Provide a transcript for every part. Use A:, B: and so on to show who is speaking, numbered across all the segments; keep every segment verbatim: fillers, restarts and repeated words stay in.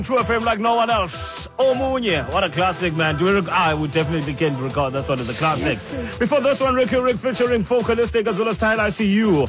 A: True F M like no one else. Omunye, what a classic, man. Do we rec- I would definitely can record that one as a classic. Yes, before this one, Ricky Rick featuring Focalistic as well as Tyler I See You.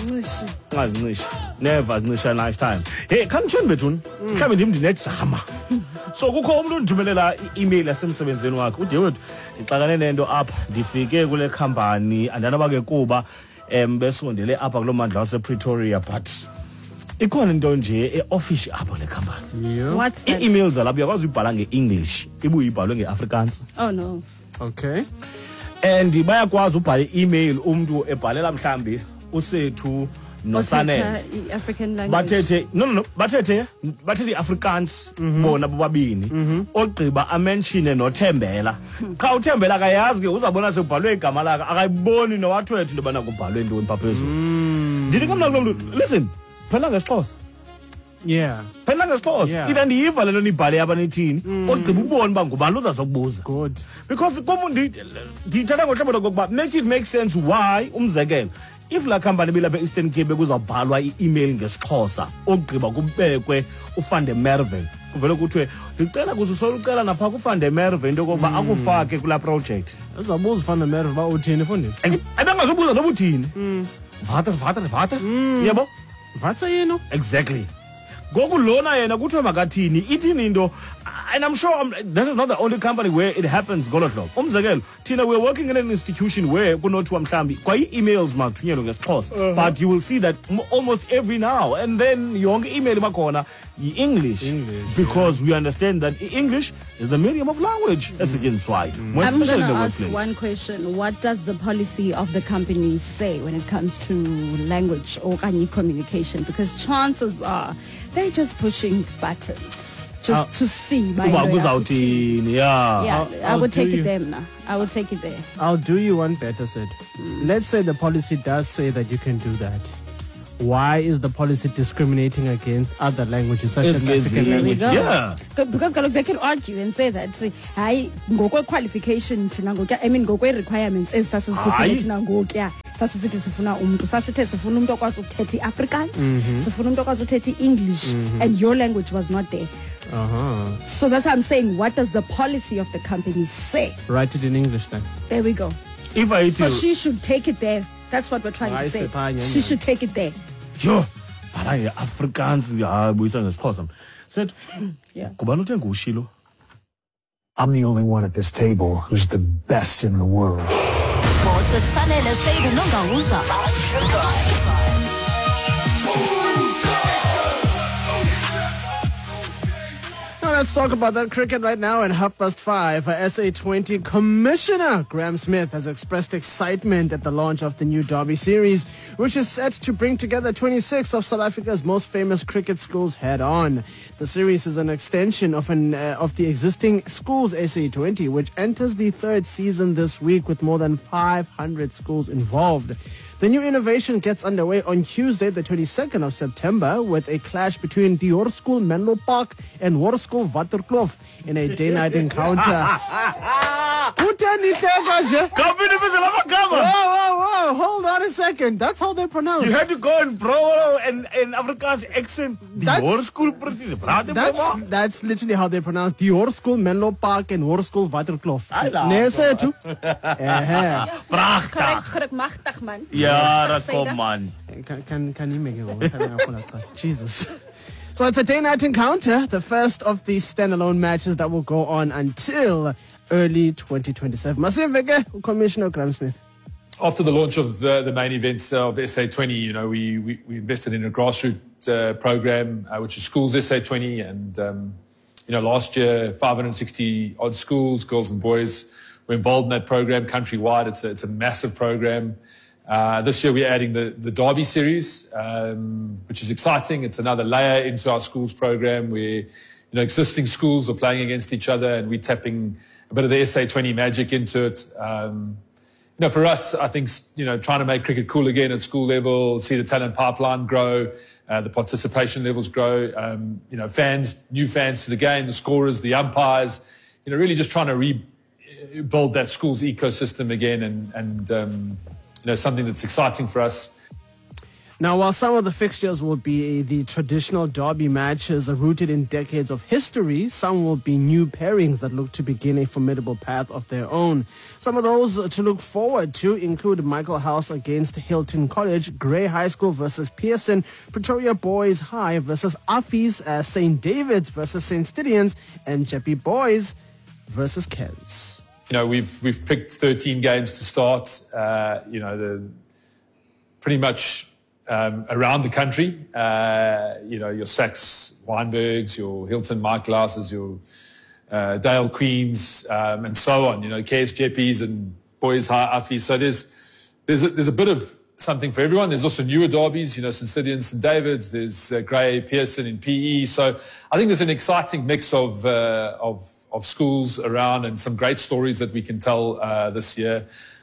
A: Never nisha nice time. Hey, come tune between. Come in the next summer. So go call me to Melela email yasemsebenzini wakhe. UDavid ngixakane nento apha ndifike kule company andanabake kuba em besondele apha kulomandla wase Pretoria but ikhona into nje eoffice apha le company.
B: What's that?
A: I-emails alapha uyakwazi uyibhala ngeEnglish ibuye ibhalwe ngeAfrikaans.
B: Oh no.
C: Okay.
A: And bayakwazi ubhala i-email umuntu ebhalela mhlambi usethu nosane
B: African language.
A: bathethe no no no bathethe bathethe Afrikaans bona bobabini ogqiba amenshine noThembela cha uThembela akayazi ke uzabona sekubhalwe igama lakhe akayiboni nowathwethu lebana kubhalwe intoni phaphezulu ndithi kamna kulo muntu listen phela ngesixhosa
C: yeah
A: phela ngesixhosa ina ndiyiva lento nibhale abanithini ogqiba ubone ba ngubani uzazokubuza
C: good
A: because komuntu ndithatha ngohlobo lokuba make it make sense why umzekelo if la company bilapha Eastern Cape kuzabhalwa i-email ngesixhosa ogqiba kubekwe ufande Mervin kuvele kuthiwe ngicela kuze usolucela napha kufande Mervin into kokuba akufake kula project
C: uzabuza ufande Mervin ba uthini mfundisi
A: abengazobuza noba uthini vater vater vater yebo
C: vatsa yini
A: exactly ngoku lona yena kuthiwe makathini ithini into and I'm sure I'm, this is not the only company where it happens golodlo umzekelo thina we're working in an institution where kunothiwa mhlambi kwa i-emails mathunyelwe ngesixhosa but you will see that almost every now and then yonke email bakhona yi-English because yeah. we understand that English is the medium of language esetyenziswayo
B: I'm going to ask one question. What does the policy of the company say when it comes to language or communication? Because chances are they're just pushing buttons just uh, to see my
A: yeah,
B: yeah
C: I'll,
B: I would take
C: you,
B: it there now. I would take it there.
C: I'll do you one better, Sid. Mm. Let's say the policy does say that you can do that. Why is the policy discriminating against other languages such as African languages?
A: Yeah.
B: Because they can argue and say that I ngokwe qualification I mean ngokwe requirements ezisasiziphuphile thina ngokuya sasisithi sifuna umuntu sasithe sifuna umuntu okwazi ukuthetha iAfrikaans sifuna umuntu okwazi ukuthetha iEnglish and your language was not there.
C: Uh-huh.
B: So that's why I'm saying, what does the policy of the company say?
C: Write it in English then.
B: There we go.
A: If I
B: so she should take it there. That's what we're trying to say. She should take it there.
A: Yo, bhala Afrikaans ya buyisa ngesixhosa. Said,
B: yeah.
A: Kubani uthenga ushilo?
D: I'm the only one at this table who's the best in the world.
C: Let's talk about that cricket right now at half past five. S A twenty Commissioner Graham Smith has expressed excitement at the launch of the new Derby series, which is set to bring together twenty-six of South Africa's most famous cricket schools head on. The series is an extension of an uh, of the existing Schools S A twenty, which enters the third season this week with more than five hundred schools involved. The new innovation gets underway on Tuesday, the twenty-second of September, with a clash between the Hoërskool Menlo Park and Hoërskool Waterkloof in a day-night encounter. Whoa, whoa, whoa! Hold on a second. That's how they pronounce.
A: You had to go and bro and in Afrikaans accent.
C: That's, that's, that's literally how they pronounce the Hoërskool Menlo Park and Hoërskool Waterkloof.
A: Nee,
C: sê toe.
B: Correct, correct, machtig man.
A: Ja, dat kom man.
C: Can can can you make it? Jesus. So it's a day-night encounter, the first of these standalone matches that will go on until early twenty twenty-seven. Masiveke, Commissioner Graham Smith.
E: After the launch of the, the main events of S A twenty, you know, we, we, we invested in a grassroots uh, program, uh, which is Schools S A twenty. And, um, you know, last year, five hundred sixty odd schools, girls and boys, were involved in that program countrywide. It's a, it's a massive program. Uh, this year we're adding the, the Derby series, um, which is exciting. It's another layer into our schools program where, you know, existing schools are playing against each other and we're tapping a bit of the S A twenty magic into it. Um, you know, for us, I think, you know, trying to make cricket cool again at school level, see the talent pipeline grow, uh, the participation levels grow, um, you know, fans, new fans to the game, the scorers, the umpires, you know, really just trying to rebuild that school's ecosystem again and, and, um, you know, something that's exciting for us.
C: Now, while some of the fixtures will be the traditional derby matches rooted in decades of history, some will be new pairings that look to begin a formidable path of their own. Some of those to look forward to include Michael House against Hilton College, Grey High School versus Pearson, Pretoria Boys High versus Affis, uh, Saint David's versus Saint Stithians, and Jeppe Boys versus Kes.
E: You know, we've we've picked thirteen games to start. Uh, you know, the pretty much um, around the country. Uh, you know, your Sachs Weinbergs, your Hilton Mike Glasses, your uh, Dale Queens, um, and so on. You know, K S Jeppies and Boys High Affis. So there's there's a, there's a bit of something for everyone. There's also newer derbies. You know, Saint Stithians, Saint David's. There's uh, Grey, Pearson in P E. So I think there's an exciting mix of uh, of of schools around and some great stories that we can tell uh, this year.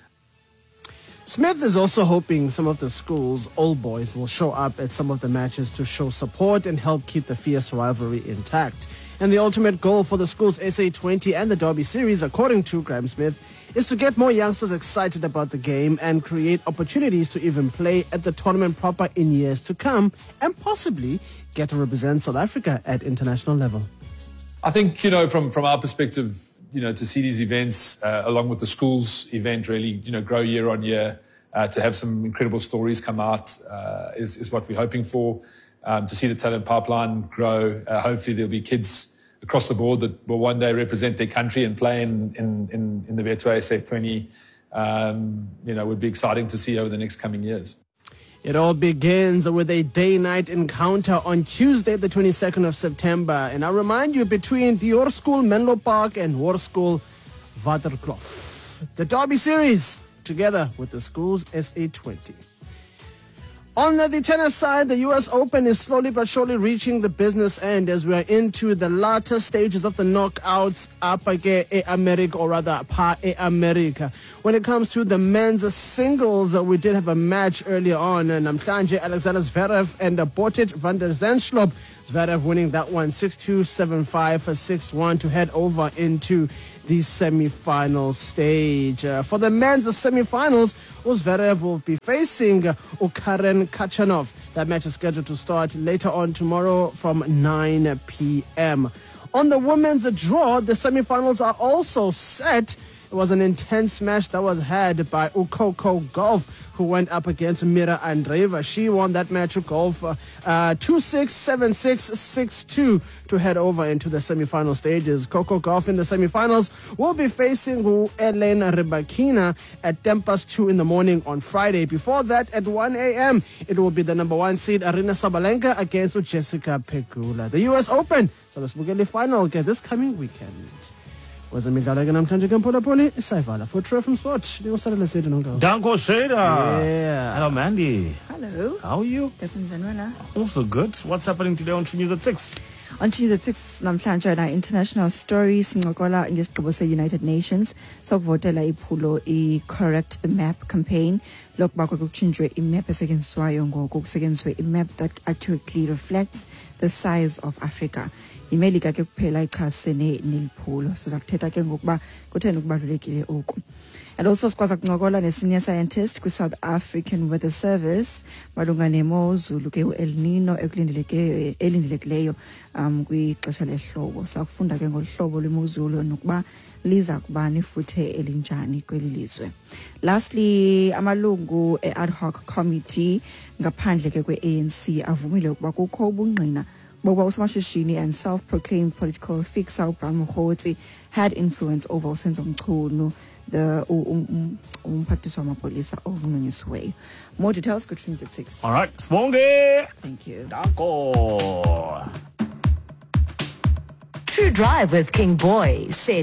C: Smith is also hoping some of the schools' old boys will show up at some of the matches to show support and help keep the fierce rivalry intact. And the ultimate goal for the school's S A twenty and the Derby Series, according to Graham Smith, is to get more youngsters excited about the game and create opportunities to even play at the tournament proper in years to come and possibly get to represent South Africa at international level.
E: I think, you know, from, from our perspective, you know, to see these events uh, along with the schools event really, you know, grow year on year, uh, to have some incredible stories come out uh, is, is what we're hoping for. Um, to see the talent pipeline grow. Uh, hopefully there'll be kids across the board that will one day represent their country and play in, in, in, in the Virtua S A twenty. Um, you know, would be exciting to see over the next coming years.
C: It all begins with a day-night encounter on Tuesday, the twenty-second of September. And I remind you, between the Hoërskool Menlo Park and Hoërskool Waterkloof. The Derby Series, together with the school's S A twenty. On the tennis side, the U S Open is slowly but surely reaching the business end as we are into the latter stages of the knockouts up again America, or rather Pa America. When it comes to the men's singles, uh, we did have a match earlier on. And Namhlanje, Alexander Zverev and uh, Botic van der Zandschulp. Zverev winning that one six two, seven five, six one to head over into the semi-final stage. Uh, for the men's semi-finals, Zverev will be facing uh, Karen Khachanov. That match is scheduled to start later on tomorrow from nine p.m. On the women's draw, the semi-finals are also set. It was an intense match that was had by Ukoko Golf, who went up against Mira Andreeva. She won that match of golf uh, two six, seven six, six two to head over into the semi-final stages. Coco Golf in the semi-finals will be facing Elena Rybakina at ten past two in the morning on Friday. Before that, at one a.m., it will be the number one seed Arina Sabalenka against Jessica Pegula. The U S Open, so the Spugeli final get this coming weekend. Was imidlalo ke namhlanje ke Mphulaphuli isayivala for True from Sport. Ndingusala Sedi nonke.
A: Danko Sheda.
C: Yeah.
A: Hello, Mandy.
B: Hello.
A: How are you? Also good. What's happening today on True News at six?
F: On Tuesday at six, namhlanje na international stories sincokola ngesigqibo se-United Nations sokuvotela iphulo i-Correct the Map campaign lokuba kutshintshwe imap esetyenziswayo ngoku kusetyenziswe imap that accurately reflects the size of Africa. Imelika ke kuphela ichasene neliphulo siza kuthetha ke ngokuba kutheni kubalulekile oku. And also sikwaza kuncokola ne-senior scientist kwi-South African Weather Service malunga nemozulu ke u-El Nino elindelekileyo um kwixesha lehlobo. Sakufunda ke ngoluhlobo lwemozulu nokuba liza kuba nefuthe elinjani kweli lizwe. Lastly, amalungu e-ad hoc committee ngaphandle ke kwe-A N C avumile ukuba kukho ubungqina bokuba usomashishini and self-proclaimed political fixer uBrian Mokgotsi had influence over uSenzo Mchunu, the umphathiswa wamapolisa ovunanyisiweyo. More details, good news at six.
A: All right, Sponge.
F: Thank you.
A: Danko.
G: True Drive with King Boy, set